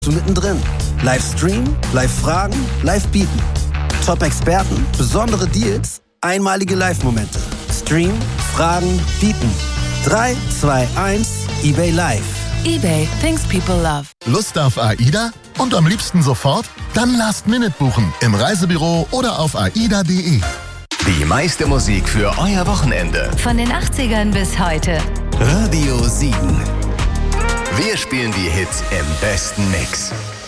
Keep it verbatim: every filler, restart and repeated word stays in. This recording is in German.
du mittendrin. Live streamen, live fragen, live bieten. Top-Experten, besondere Deals, einmalige Live-Momente. Stream, fragen, bieten. drei, zwei, eins, eBay Live. eBay, things people love. Lust auf AIDA? Und am liebsten sofort? Dann Last Minute buchen. Im Reisebüro oder auf aida punkt de. Die meiste Musik für euer Wochenende. Von den achtzigern bis heute. Radio Siegen. Wir spielen die Hits im besten Mix.